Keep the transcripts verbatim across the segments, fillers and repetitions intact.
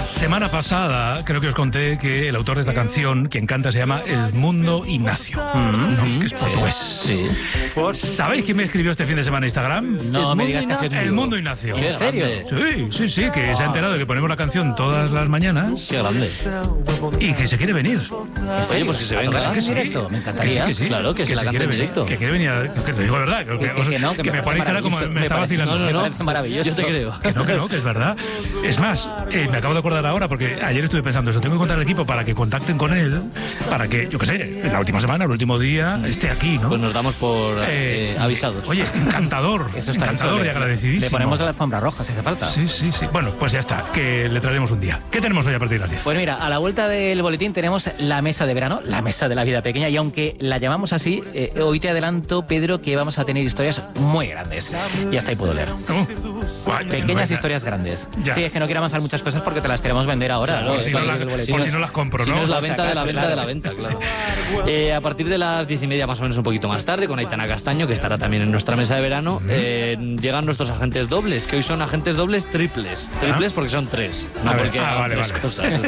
semana pasada creo que os conté que el autor de esta canción, quien canta, se llama Edmundo Ignacio, mm-hmm. ¿no? Que es portugués. Sí. ¿Sabéis quién me escribió este fin de semana en Instagram? No me digas que ha sido Edmundo Ignacio. ¿En serio? Sí, sí, sí, que se ha enterado de que ponemos la canción todas las mañanas. Qué grande. Y que se quiere venir. Oye, pues que se venga. Que sí, directo, me encantaría. Que sí, que sí. Claro, que, que se la cante en directo. Que quiere venir, a, que te digo verdad. Que, que, que, que no, que, que me, me ponéis cara como me, me está vacilando. No, no, no, me parece maravilloso. Yo te creo. Que no, que no, que es verdad. Es más, eh, me acabo de acordar ahora, porque ayer estuve pensando eso, tengo que contar al equipo para que contacten con él, para que, yo qué sé, la última semana, el último día, esté aquí, ¿no? Pues nos damos por eh, eh, avisados. Oye, encantador, eso está encantador y agradecidísimo. Le ponemos la alfombra roja si hace falta. Sí, sí, sí. Bueno, pues ya está, que le traeremos un día. ¿Qué tenemos hoy a partir de las diez? Pues mira, a la vuelta del boletín tenemos la mesa de verano, la mesa de la vida pequeña, y aunque la llamamos así, eh, hoy te adelanto, Pedro, que vamos a tener historias muy grandes. Y hasta ahí puedo leer. ¿Cómo? Guay, Pequeñas historias grandes. Ya. Sí, es que no quiero avanzar muchas cosas porque te las queremos vender ahora. Claro, ¿no? si no, la, si por no, si no las compro, si ¿no? no es la venta de la venta claro. de la venta, claro. Eh, a partir de las diez y media, más o menos un poquito más tarde, con Aitana Castaño, que estará también en nuestra mesa de verano, eh, llegan nuestros agentes dobles, que hoy son agentes dobles triples. Triples porque son tres, no ver, porque ah, hagan vale, tres vale. cosas.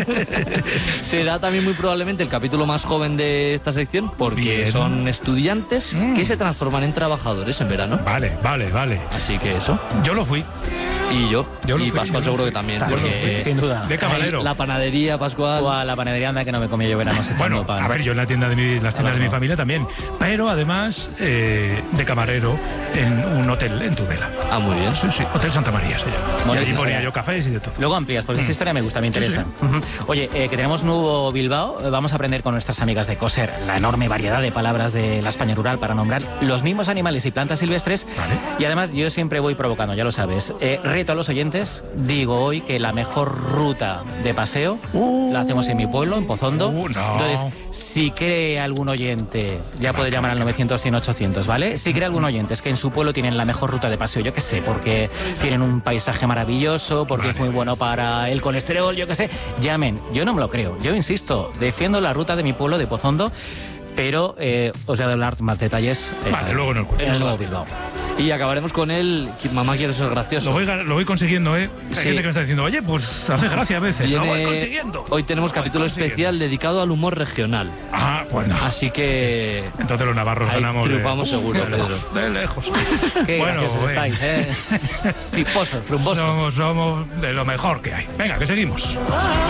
Será también muy probablemente el capítulo más joven de esta sección, porque Bien. son estudiantes mm. que se transforman en trabajadores en verano. Vale, vale, vale. Así que eso. Yo lo fui. Y yo, yo y fui, Pascual seguro que también, también porque sí, sin duda. De camarero. La panadería, Pascual. O a la panadería anda que no me comía yo veranos echando Bueno, pan. a ver, yo en la tienda de mi, las tiendas de mi familia también, pero además eh, de camarero en un hotel en Tudela. Ah, muy bien. Sí, sí, Hotel Santa María se llama. Bueno, y allí sí, ponía sí. yo cafés y de todo. Luego amplías, porque mm. esa historia me gusta, me interesa. Sí, sí. Uh-huh. Oye, eh, que tenemos nuevo Bilbao, vamos a aprender con nuestras amigas de Coser la enorme variedad de palabras de la España rural para nombrar los mismos animales y plantas silvestres. Vale. Y además yo siempre voy provocando, ya lo sabes. Eh, reto a los oyentes, digo hoy que la mejor ruta de paseo uh, la hacemos en mi pueblo, en Pozondo. Uh, no. Entonces, si cree algún oyente, ya puede llamar al novecientos, cien, ochocientos, ¿vale? Si cree algún oyente es que en su pueblo tienen la mejor ruta de paseo, yo qué sé, porque tienen un paisaje maravilloso, porque vale. es muy bueno para el colesterol, yo qué sé, llamen. Yo no me lo creo, yo insisto, defiendo la ruta de mi pueblo de Pozondo, pero eh, os voy a hablar más detalles eh, vale, luego no en el nuevo Bilbao. Y acabaremos con él. Mamá, quiero ser gracioso. Lo voy, lo voy consiguiendo, ¿eh? Hay sí. gente que me está diciendo, oye, pues hace gracia a veces. Viene... Lo voy consiguiendo. Hoy tenemos capítulo especial dedicado al humor regional. Ah, bueno. Así que. Entonces los navarros ahí ganamos. Triunfamos de... seguro, de Pedro. Lejos, de lejos. Qué bueno, graciosos eh. estáis, ¿eh? Chisposos, rumbosos. Somos, somos de lo mejor que hay. Venga, que seguimos.